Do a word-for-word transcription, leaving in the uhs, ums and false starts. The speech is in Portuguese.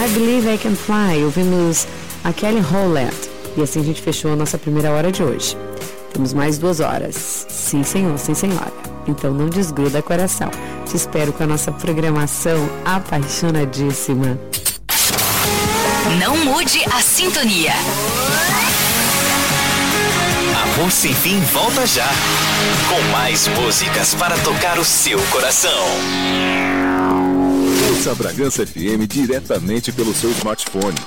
I Believe I Can Fly, ouvimos a Kelly Rowland. E assim a gente fechou a nossa primeira hora de hoje. Temos mais duas horas. Sim, senhor, sim, senhora. Então não desgruda coração. Te espero com a nossa programação apaixonadíssima. Não mude a sintonia. Amor Sem Fim volta já, com mais músicas para tocar o seu coração. Ouça a Bragança F M diretamente pelo seu smartphone.